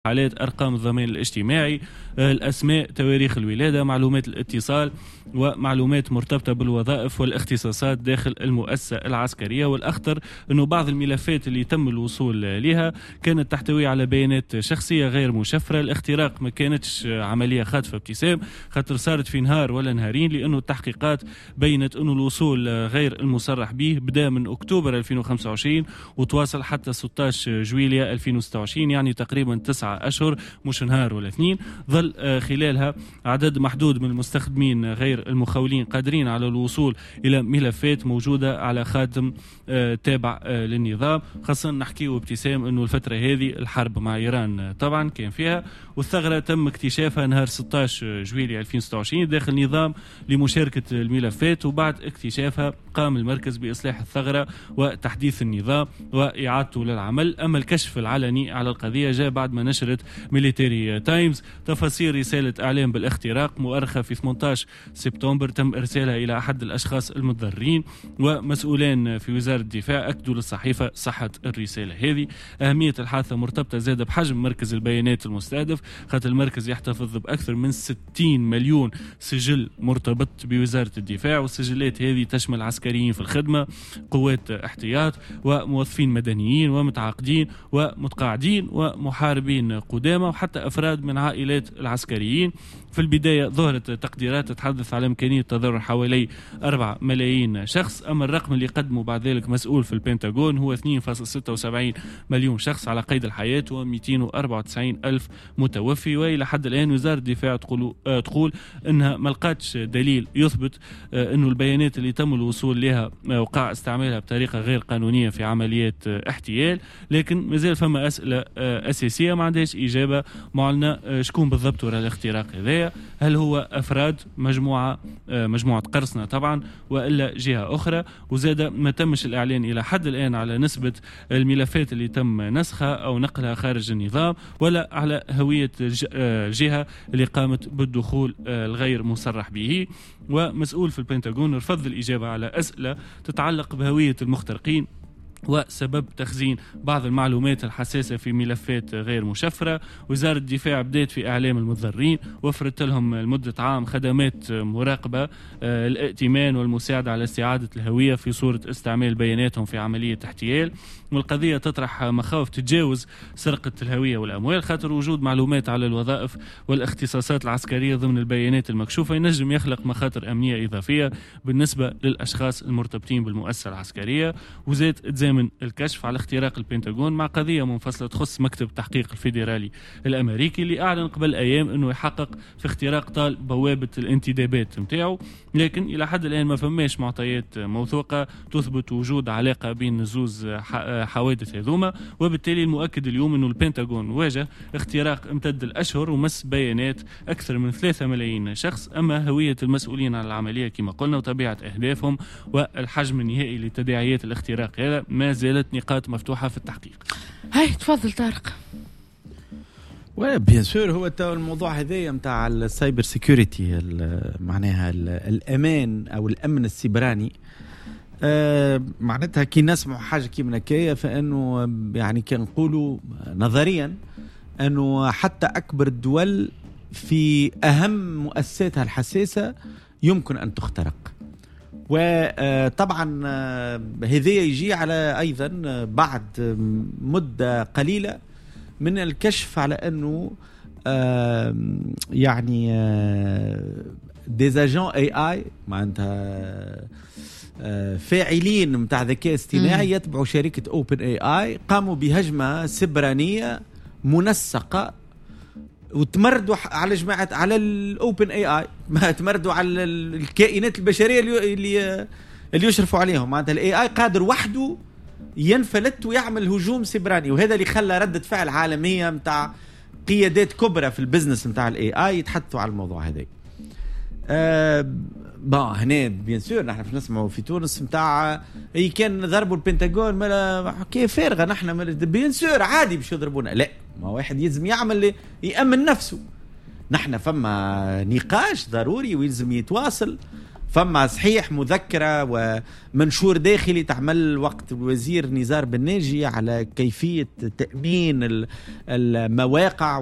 حالات أرقام الضمان الاجتماعي، الأسماء، تواريخ الولادة، معلومات الاتصال، ومعلومات مرتبطة بالوظائف والاختصاصات داخل المؤسسة العسكرية. والأخطر أنه بعض الملفات اللي تم الوصول لها كانت تحتوي على بيانات شخصية غير مشفرة. الاختراق ما كانتش عملية خاطفة ابتسام، خاطر صارت في نهار ولا نهارين، لأنه التحقيقات بينت أنه الوصول غير المصرح به بدأ من أكتوبر 2025 وتواصل حتى 16 جويلية 2026، يعني تقريبا 9 أشهر، مش نهار ولا اثنين. ظل خلالها عدد محدود من المستخدمين غير المخولين قادرين على الوصول إلى ملفات موجودة على خاتم تابع للنظام. خاصة نحكي وابتسام أنه الفترة هذه الحرب مع إيران طبعا كان فيها، والثغرة تم اكتشافها نهار 16 جويلية 2026 داخل نظام لمشاركة الملفات، وبعد اكتشافها قام المركز بإصلاح الثغرة وتحديث النظام وإعادته للعمل. أما الكشف العلني على القضية جاء بعد ما نشرت ميليتاري تايمز تفاصيل رسالة إعلام بالاختراق مؤرخة في 18 سبتمبر تم إرسالها إلى أحد الأشخاص المتضررين، ومسؤولين في وزارة الدفاع أكدوا للصحيفة صحة الرسالة هذه. أهمية الحادثة مرتبطة زادة بحجم مركز البيانات المستهدف، خاطر المركز يحتفظ بأكثر من 60 مليون سجل مرتبط بوزارة الدفاع، والسجلات هذه تشمل عسكريين في الخدمة، قوات احتياط، وموظفين مدنيين ومتعاقدين ومتقاعدين ومحاربين قدامى، وحتى أفراد من عائلات العسكريين. في البداية ظهرت تقديرات تتحدث على إمكانية تضرر حوالي 4 ملايين شخص، أما الرقم اللي قدمه بعد ذلك مسؤول في البنتاغون هو 2.76 مليون شخص على قيد الحياة و294 ألف متوفي. وإلى حد الآن وزارة الدفاع تقول أنها ما لقاتش دليل يثبت أنه البيانات اللي تم الوصول لها وقع استعمالها بطريقة غير قانونية في عمليات احتيال، لكن مازال فما أسئلة أساسية ما عندهاش إجابة معلنة. شكون بالضبط وراء الاختراق هذا؟ هل هو أفراد مجموعة قرصنة طبعا، وإلا جهة أخرى؟ وزاد ما تمش الإعلان إلى حد الآن على نسبة الملفات اللي تم نسخها أو نقلها خارج النظام، ولا على هوية الجهة اللي قامت بالدخول الغير مصرح به. ومسؤول في البنتاغون رفض الإجابة على أسئلة تتعلق بهوية المخترقين وسبب تخزين بعض المعلومات الحساسة في ملفات غير مشفرة. وزارة الدفاع بدأت في إعلام المتضررين، وفرت لهم لمدة عام خدمات مراقبة، الائتمان والمساعدة على استعادة الهوية في صورة استعمال بياناتهم في عملية احتيال. والقضية تطرح مخاوف تتجاوز سرقة الهوية والأموال، خاطر وجود معلومات على الوظائف والاختصاصات العسكرية ضمن البيانات المكشوفة ينجم يخلق مخاطر أمنية إضافية بالنسبة للأشخاص المرتبطين بالمؤسسة العسكرية. وزاد تزامن الكشف على اختراق البنتاغون مع قضية منفصلة تخص مكتب التحقيق الفيدرالي الأمريكي اللي أعلن قبل أيام أنه يحقق في اختراق طال بوابة الانتدابات متاعه، لكن إلى حد الآن ما فماش معطيات موثوقة تثبت وجود علاقة بين زوز حوادث هذوما. وبالتالي المؤكد اليوم أنه البنتاغون واجه اختراق امتد الأشهر ومس بيانات أكثر من 3 ملايين شخص. أما هوية المسؤولين عن العملية كما قلنا وطبيعة أهدافهم والحجم النهائي لتداعيات الاختراق هذا ما زالت نقاط مفتوحة في التحقيق. هاي تفضل طارق. بيان سور هو الموضوع هذايا متاع السايبر سيكوريتي، معناها الأمان أو الأمن السيبراني. معناتها كي نسمع حاجة كيما هكايا فإنه يعني كان نقولوا نظريا أنه حتى أكبر الدول في أهم مؤسساتها الحساسة يمكن أن تخترق. وطبعا هذا يجي على أيضا بعد مدة قليلة من الكشف على أنه يعني ديزاجون AI معناتها فاعلين متاع ذكاء اصطناعي يتبعوا شركة اوبن AI قاموا بهجمة سبرانية منسقة وتمردوا على جماعة على الاوبن AI، ما تمردوا على الكائنات البشرية اللي يشرفوا عليهم. معناتها الاي اي قادر وحده ينفلت ويعمل هجوم سبراني، وهذا اللي خلى ردة فعل عالمية متاع قيادات كبرى في البزنس متاع الاي اي يتحدثوا على الموضوع هذا. هنا بيان سور نحن نسمعوا في تونس متاع اي كان ضربوا البنتاغون مالا كيف فارغه، نحن بيان سور عادي باش يضربونا. لا، ما واحد يلزم يعمل يأمن نفسه. نحن فما نقاش ضروري ويلزم يتواصل فما صحيح مذكرة ومنشور داخلي تعمل وقت الوزير نزار بناجي على كيفية تأمين المواقع